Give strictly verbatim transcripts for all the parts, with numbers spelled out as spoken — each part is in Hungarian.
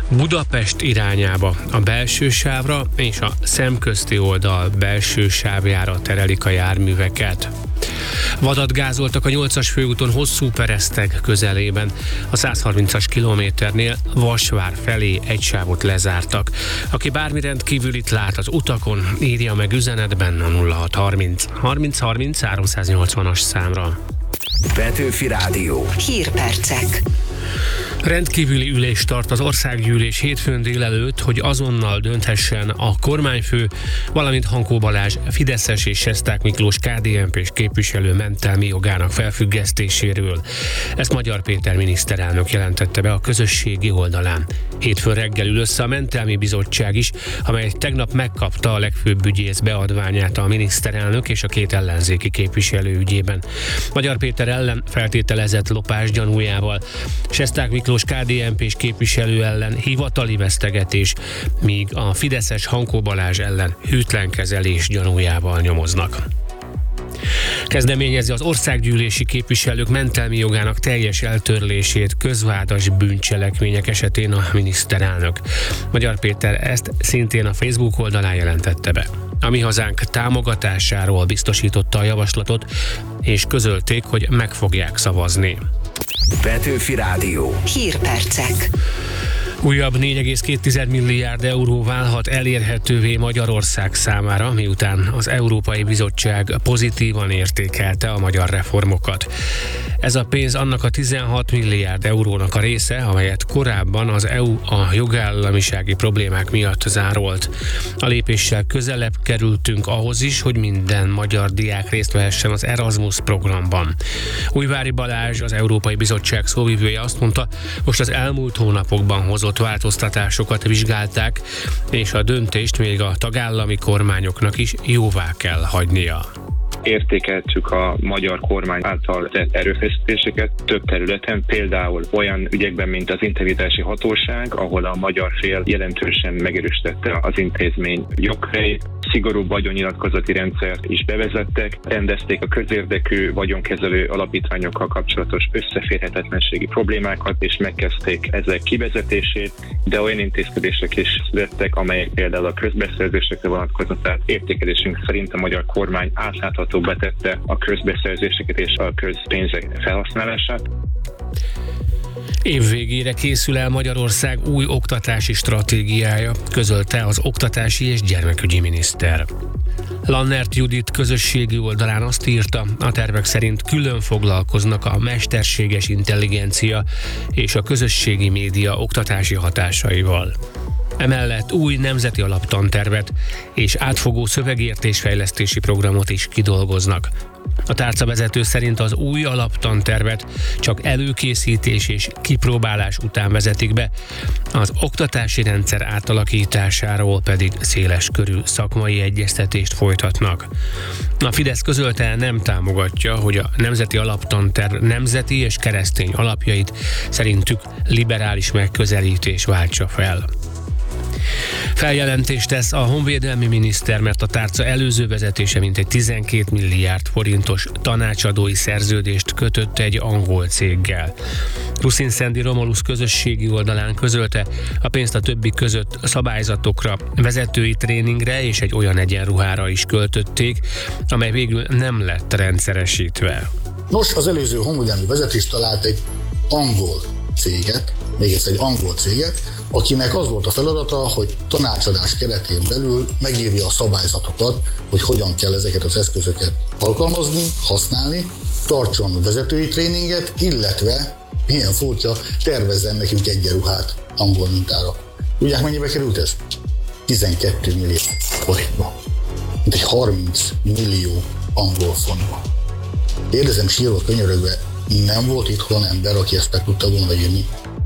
Budapest irányába, a belső sávra és a szemközti oldal belső sávjára terelik a járműveket. Vadat gázoltak a nyolcas főúton Hosszúpereszteg közelében. A száz harmincas kilométernél Vasvár felé egy sávot lezártak. Aki bármi rendkívülit lát az utakon, írja meg üzenetben a nulla hat harminc harminc harminc háromszáznyolcvanas számra. Petőfi Rádió. Hírpercek. Rendkívüli ülés tart az országgyűlés hétfőn délelőtt, hogy azonnal dönthessen a kormányfő, valamint Hankó Balázs fideszes és Sesták Miklós ká dé en pés képviselő mentelmi jogának felfüggesztéséről. Ezt Magyar Péter miniszterelnök jelentette be a közösségi oldalán. Hétfőn reggel ül össze a mentelmi bizottság is, amely tegnap megkapta a legfőbb ügyész beadványát a miniszterelnök és a két ellenzéki képviselő ügyében. Magyar Péter ellen feltételezett lopás gyanújával, Sesták Miklós ká dé en pés képviselő ellen hivatali vesztegetés, míg a fideszes Hankó Balázs ellen hűtlen kezelés gyanújával nyomoznak. Kezdeményezi az országgyűlési képviselők mentelmi jogának teljes eltörlését közvádas bűncselekmények esetén a miniszterelnök. Magyar Péter ezt szintén a Facebook oldalán jelentette be. A Mi Hazánk támogatásáról biztosította a javaslatot, és közölték, hogy meg fogják szavazni. Petőfi Rádió. Hírpercek. Újabb négy egész két milliárd euró válhat elérhetővé Magyarország számára, miután az Európai Bizottság pozitívan értékelte a magyar reformokat. Ez a pénz annak a tizenhat milliárd eurónak a része, amelyet korábban az é u a jogállamisági problémák miatt zárolt. A lépéssel közelebb kerültünk ahhoz is, hogy minden magyar diák részt vehessen az Erasmus programban. Újvári Balázs, az Európai Bizottság szóvivője azt mondta, most az elmúlt hónapokban hozott változtatásokat vizsgálták, és a döntést még a tagállami kormányoknak is jóvá kell hagynia. Értékeltük a magyar kormány által tett erőfeszítéseket több területen, például olyan ügyekben, mint az integritási hatóság, ahol a magyar fél jelentősen megerősítette az intézmény jogköreit, szigorúbb vagyonnyilatkozati rendszert is bevezettek, rendezték a közérdekű vagyonkezelő alapítványokkal kapcsolatos összeférhetetlenségi problémákat, és megkezdték ezek kivezetését, de olyan intézkedések is születtek, amelyek például a közbeszerzésekre vonatkoznak, tehát értékelésünk szerint a magyar kormány átláthatóbbá tette a közbeszerzéseket és a közpénzek felhasználását. Év végére készül el Magyarország új oktatási stratégiája, közölte az oktatási és gyermekügyi miniszter. Lannert Judit közösségi oldalán azt írta, a tervek szerint külön foglalkoznak a mesterséges intelligencia és a közösségi média oktatási hatásaival. Emellett új nemzeti alaptantervet és átfogó szövegértésfejlesztési programot is kidolgoznak. A tárcavezető szerint az új alaptantervet csak előkészítés és kipróbálás után vezetik be, az oktatási rendszer átalakításáról pedig széles körű szakmai egyeztetést folytatnak. A Fidesz közölte, nem támogatja, hogy a nemzeti alaptanterv nemzeti és keresztény alapjait szerintük liberális megközelítés váltsa fel. Feljelentést tesz a honvédelmi miniszter, mert a tárca előző vezetése mintegy tizenkét milliárd forintos tanácsadói szerződést kötött egy angol céggel. Ruszin Szendi Romulus közösségi oldalán közölte, a pénzt a többi között szabályzatokra, vezetői tréningre és egy olyan egyenruhára is költötték, amely végül nem lett rendszeresítve. Nos, az előző honvédelmi vezetés talált egy angol céget, még egyszer egy angol céget, akinek az volt a feladata, hogy tanácsadás keretén belül megírja a szabályzatokat, hogy hogyan kell ezeket az eszközöket alkalmazni, használni, tartson vezetői tréninget, illetve, milyen furcsa, tervezzen nekünk egyenruhát angol mintára. Tudják, mennyibe került ez? tizenkét millió forintba. Mint egy harminc millió angol fontba. Kérdezem sírva könyörögve, nem volt itthon ember, aki ezt meg tudta volna írni.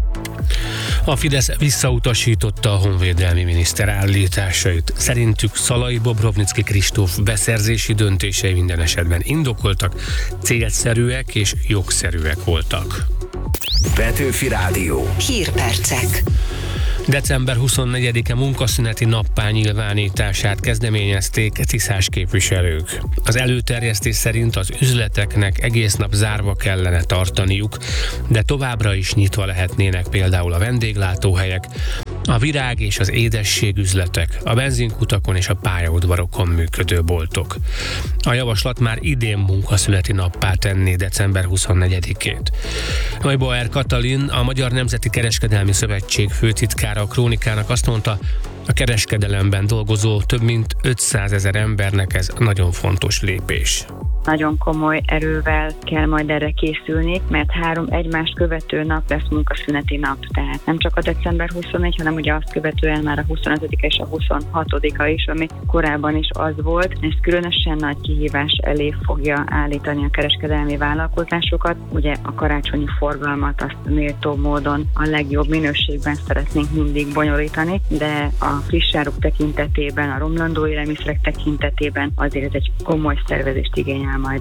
A Fidesz visszautasította a honvédelmi miniszter állításait. Szerintük Szalai Bobrovnicki Kristóf beszerzési döntései minden esetben indokoltak, célszerűek és jogszerűek voltak. Petőfi Rádió. Hírpercek. december huszonnegyedike munkaszüneti nappá nyilvánítását kezdeményezték ciszás képviselők. Az előterjesztés szerint az üzleteknek egész nap zárva kellene tartaniuk, de továbbra is nyitva lehetnének például a vendéglátóhelyek, A virág és az édesség üzletek, a benzinkutakon és a pályaudvarokon működő boltok. A javaslat már idén munkaszületi nappá tenné december huszonnegyedikét. Neubaur Katalin, a Magyar Nemzeti Kereskedelmi Szövetség főtitkára a Krónikának azt mondta, a kereskedelemben dolgozó több mint ötszázezer embernek ez nagyon fontos lépés. Nagyon komoly erővel kell majd erre készülni, mert három egymást követő nap lesz munkaszüneti nap. Tehát nem csak a december huszonegyedike, hanem ugye azt követően már a huszonötödike és a huszonhatodika is, ami korábban is az volt. Ez különösen nagy kihívás elé fogja állítani a kereskedelmi vállalkozásokat. Ugye a karácsonyi forgalmat azt méltó módon a legjobb minőségben szeretnénk mindig bonyolítani, de a friss áruk tekintetében, a romlandó élelmiszerek tekintetében azért ez egy komoly szervezést igényel majd.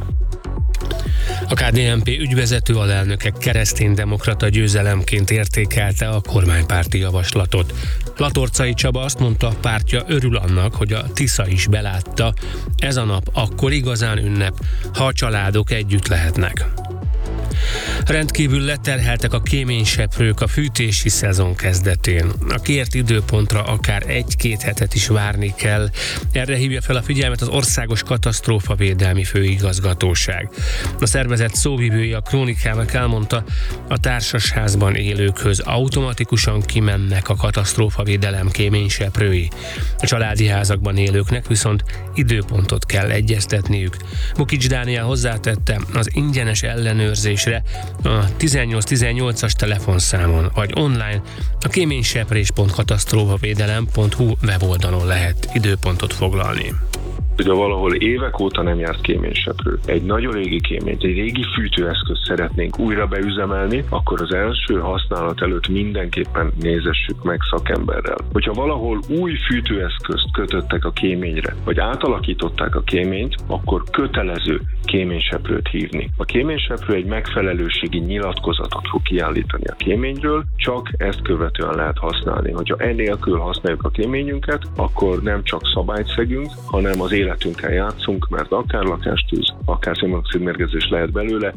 A ká dé en pé ügyvezető alelnöke kereszténydemokrata győzelemként értékelte a kormánypárti javaslatot. Latorcai Csaba azt mondta, pártja örül annak, hogy a Tisza is belátta, ez a nap akkor igazán ünnep, ha a családok együtt lehetnek. Rendkívül leterheltek a kéményseprők a fűtési szezon kezdetén. A kért időpontra akár egy-két hetet is várni kell. Erre hívja fel a figyelmet az Országos Katasztrófavédelmi Főigazgatóság. A szervezet szóvivője a Krónikának elmondta, a társasházban élőkhöz automatikusan kimennek a katasztrófavédelem kéményseprői. A családi házakban élőknek viszont időpontot kell egyeztetniük. Bukics Dániel hozzátette, az ingyenes ellenőrzésre a tizennyolc tizennyolcas telefonszámon vagy online a kéményseprés pont katasztrófavédelem pont hu weboldalon lehet időpontot foglalni. Hogyha valahol évek óta nem járt kéményseprő, egy nagyon régi kéményt, egy régi fűtőeszközt szeretnénk újra beüzemelni, akkor az első használat előtt mindenképpen nézessük meg szakemberrel. Hogyha valahol új fűtőeszközt kötöttek a kéményre, vagy átalakították a kéményt, akkor kötelező kéményseprőt hívni. A kéményseprő egy megfelelőségi nyilatkozatot fog kiállítani a kéményről, csak ezt követően lehet használni. Hogyha enélkül használjuk a kéményünket, akkor nem csak szabályt szegünk, hanem az életünkkel játszunk, mert akár lakástűz, akár szénmonoxid mérgezés lehet belőle.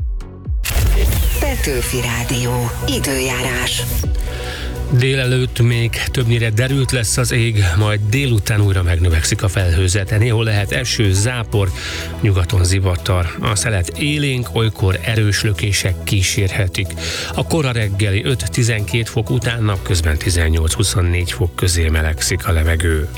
Petőfi Rádió. Időjárás. Délelőtt még többnyire derült lesz az ég, majd délután újra megnövekszik a felhőzet. Néhol lehet eső, zápor, nyugaton zivatar. A szelet élénk, olykor erős lökések kísérhetik. A kora reggeli öt-tizenkét fok után napközben tizennyolc-huszonnégy fok közé melegszik a levegő.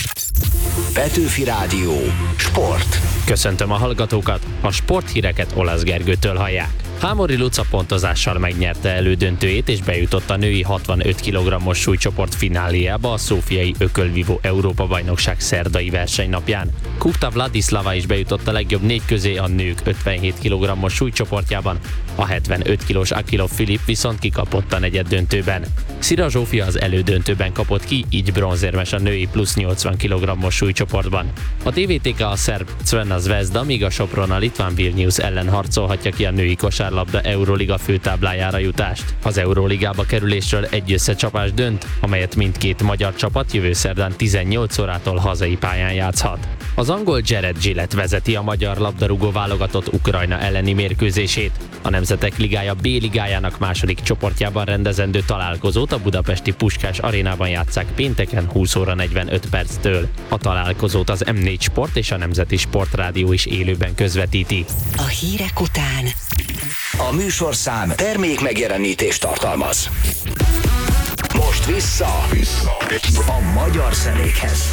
Petőfi Rádió. Sport. Köszöntöm a hallgatókat, a sporthíreket Olasz Gergőtől hallják. Hámori Luca pontozással megnyerte elődöntőjét és bejutott a női hatvanöt kilogrammos súlycsoport fináléjába a szófiai ökölvívó Európa-bajnokság szerdai versenynapján. Kukta Vladislava is bejutott a legjobb négy közé a nők ötvenhét kilogrammos súlycsoportjában, a hetvenöt kilós Akilov Filip viszont kikapott a negyeddöntőben. Szira Zsófia az elődöntőben kapott ki, így bronzérmes a női plusz nyolcvan kilogrammos súlycsoportban. A té vé té ká a szerb Crvena Zvezda, míg a Sopron a litván Vilnius ellen harcolhatja ki a női kosárlabda Euroliga főtáblájára jutást. Az Euroligába kerülésről egy összecsapás dönt, amelyet mindkét magyar csapat jövő szerdán tizennyolc órától hazai pályán játszhat. Az angol Jared Gillett vezeti a magyar labdarúgó válogatott Ukrajna elleni mérkőzését. A Nemzetek Ligája B ligájának második csoportjában rendezendő találkozót a budapesti Puskás arénában játsszák pénteken húsz óra negyvenöt perctől. A találkozót az em négy Sport és a Nemzeti Sportrádió is élőben közvetíti. A hírek után a műsorszám termék megjelenítést tartalmaz. Most vissza, vissza. a magyar zenékhez.